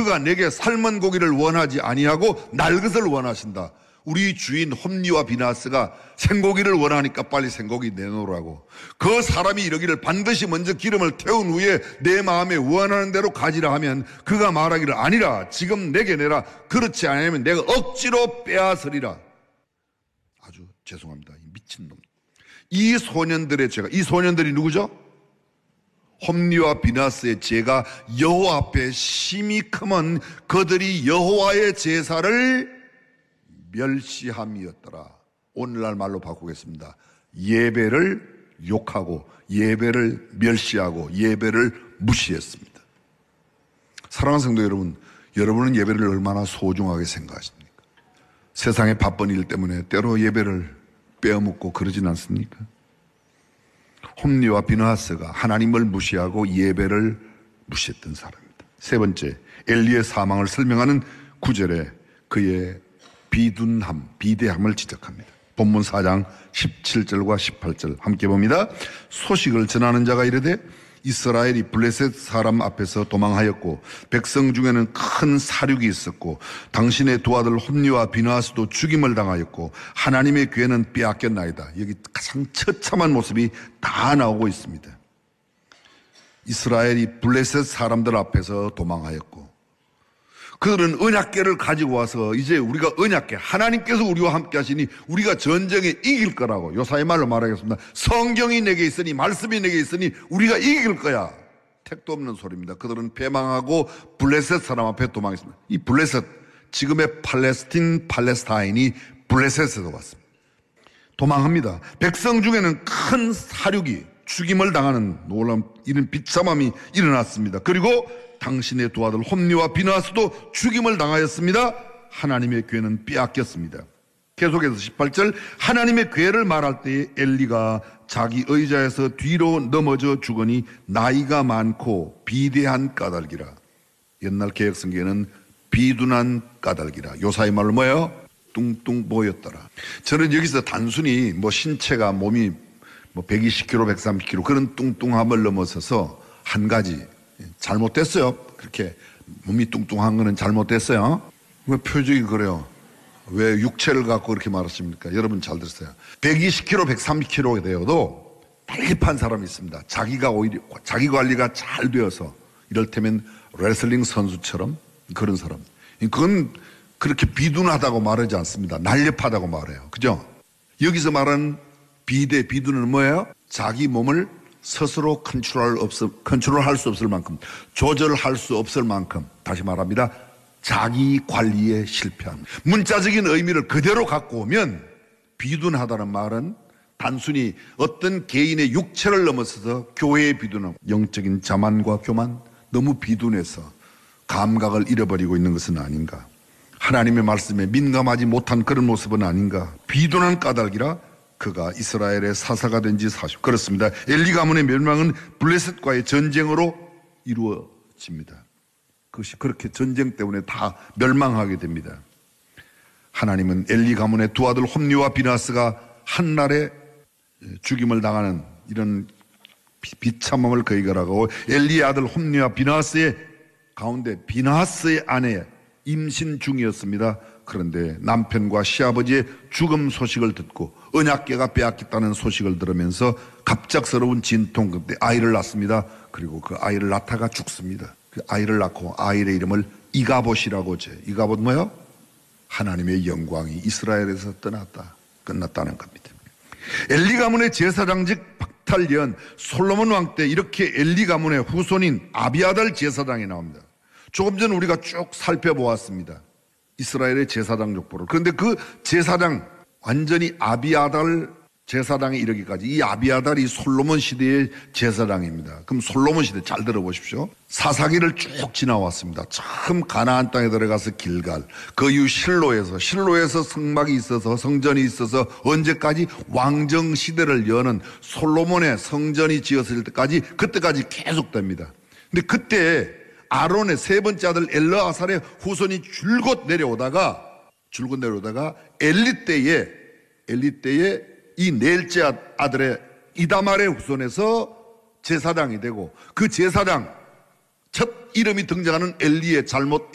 그가 내게 삶은 고기를 원하지 아니하고 날 것을 원하신다. 우리 주인 홈리와 비나스가 생고기를 원하니까 빨리 생고기 내놓으라고. 그 사람이 이러기를 반드시 먼저 기름을 태운 후에 내 마음에 원하는 대로 가지라 하면 그가 말하기를 아니라 지금 내게 내라. 그렇지 않으면 내가 억지로 빼앗으리라. 아주 죄송합니다. 이 미친놈. 이 소년들의 죄가, 이 소년들이 누구죠? 홈리와 비나스의 죄가 여호와 앞에 심히 크면 그들이 여호와의 제사를 멸시함이었더라. 오늘날 말로 바꾸겠습니다. 예배를 욕하고 예배를 멸시하고 예배를 무시했습니다. 사랑하는 성도 여러분, 여러분은 예배를 얼마나 소중하게 생각하십니까? 세상의 바쁜 일 때문에 때로 예배를 빼어먹고 그러진 않습니까? 홈리와 비나하스가 하나님을 무시하고 예배를 무시했던 사람입니다. 세 번째, 엘리의 사망을 설명하는 9절에 그의 비둔함, 비대함을 지적합니다. 본문 4장 17절과 18절 함께 봅니다. 소식을 전하는 자가 이르되 이스라엘이 블레셋 사람 앞에서 도망하였고 백성 중에는 큰 사륙이 있었고 당신의 두 아들 홈리와 비나하스도 죽임을 당하였고 하나님의 괴는 빼앗겼나이다. 여기 가장 처참한 모습이 다 나오고 있습니다. 이스라엘이 블레셋 사람들 앞에서 도망하였고 그들은 언약궤를 가지고 와서 이제 우리가 언약궤, 하나님께서 우리와 함께 하시니 우리가 전쟁에 이길 거라고, 요사의 말로 말하겠습니다. 성경이 내게 있으니, 말씀이 내게 있으니 우리가 이길 거야. 택도 없는 소리입니다. 그들은 패망하고 블레셋 사람 앞에 도망했습니다. 이 블레셋, 지금의 팔레스타인이 블레셋에서 왔습니다. 도망합니다. 백성 중에는 큰 사륙이, 죽임을 당하는 놀라운 이런 비참함이 일어났습니다. 그리고 당신의 두 아들 홈리와 비나하스도 죽임을 당하였습니다. 하나님의 괴는 빼앗겼습니다. 계속해서 18절, 하나님의 괴를 말할 때에 엘리가 자기 의자에서 뒤로 넘어져 죽으니 나이가 많고 비대한 까닭이라. 옛날 개혁성경에는 비둔한 까닭이라. 요사의 말로 뭐예요? 뚱뚱 보였더라. 저는 여기서 단순히 신체가 몸이 120kg, 130kg 그런 뚱뚱함을 넘어서서 한 가지 잘못됐어요. 그렇게 몸이 뚱뚱한 거는 잘못됐어요. 왜 표적이 그래요? 왜 육체를 갖고 그렇게 말하십니까? 여러분 잘 들었어요. 120kg, 130kg가 되어도 빨리판 사람이 있습니다. 자기가 오히려 자기 관리가 잘 되어서 이를테면 레슬링 선수처럼 그런 사람. 그건 그렇게 비둔하다고 말하지 않습니다. 날렵하다고 말해요. 그죠? 여기서 말하는 비둔은 뭐예요? 자기 몸을 스스로 컨트롤할 수 없을 만큼, 조절할 수 없을 만큼, 다시 말합니다. 자기 관리에 실패한. 문자적인 의미를 그대로 갖고 오면 비둔하다는 말은 단순히 어떤 개인의 육체를 넘어서서 교회의 비둔함, 영적인 자만과 교만, 너무 비둔해서 감각을 잃어버리고 있는 것은 아닌가. 하나님의 말씀에 민감하지 못한 그런 모습은 아닌가. 비둔한 까닭이라 그가 이스라엘의 사사가 된 지 40. 그렇습니다. 엘리 가문의 멸망은 블레셋과의 전쟁으로 이루어집니다. 그것이 그렇게 전쟁 때문에 다 멸망하게 됩니다. 하나님은 엘리 가문의 두 아들 홈리와 비나스가 한날에 죽임을 당하는 이런 비참함을 그에게 하고 엘리의 아들 홈리와 비나스의 가운데 비나스의 아내 임신 중이었습니다. 그런데 남편과 시아버지의 죽음 소식을 듣고 언약궤가 빼앗겼다는 소식을 들으면서 갑작스러운 진통 끝에 아이를 낳습니다. 그리고 그 아이를 낳다가 죽습니다. 그 아이를 낳고 아이의 이름을 이가봇이라고 제. 이가봇 뭐요? 하나님의 영광이 이스라엘에서 끝났다는 겁니다. 엘리 가문의 제사장직 박탈련 솔로몬 왕 때 이렇게 엘리 가문의 후손인 아비아달 제사장이 나옵니다. 조금 전 우리가 쭉 살펴보았습니다. 이스라엘의 제사장 족보를. 그런데 그 제사장, 완전히 아비아달 제사장에 이르기까지, 이 아비아달이 솔로몬 시대의 제사장입니다. 그럼 솔로몬 시대 잘 들어보십시오. 사사기를 쭉 지나왔습니다. 처음 가나안 땅에 들어가서 길갈, 그 이후 실로에서 성막이 있어서, 성전이 있어서 언제까지 왕정 시대를 여는 솔로몬의 성전이 지었을 때까지, 그때까지 계속됩니다. 근데 그때 아론의 세 번째 아들 엘르아살의 후손이 줄곧 내려오다가 엘리 때에 이 넷째 아들의 이다말의 후손에서 제사장이 되고, 그 제사장 첫 이름이 등장하는 엘리의 잘못